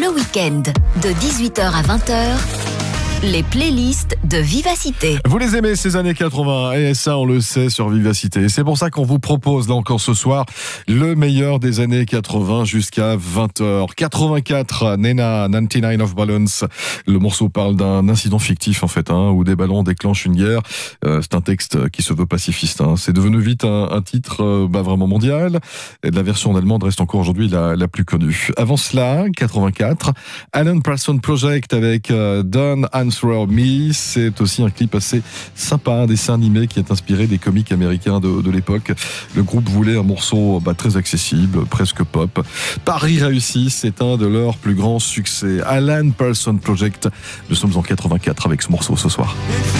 le week-end, de 18h à 20h, les playlists de Vivacité. Vous les aimez ces années 80 et ça on le sait sur Vivacité. Et c'est pour ça qu'on vous propose là encore ce soir le meilleur des années 80 jusqu'à 20h. 84, Nena, 99 of Balloons. Le morceau parle d'un incident fictif en fait, où des ballons déclenchent une guerre. C'est un texte qui se veut pacifiste. C'est devenu vite un titre vraiment mondial. Et la version allemande reste encore aujourd'hui la plus connue. Avant cela, 84, Alan Parsons Project avec Don't Answer Me. C'est aussi un clip assez sympa, un dessin animé qui est inspiré des comics américains de l'époque. Le groupe voulait un morceau très accessible, presque pop. Paris réussi, c'est un de leurs plus grands succès. Alan Parsons Project. Nous sommes en 84 avec ce morceau ce soir.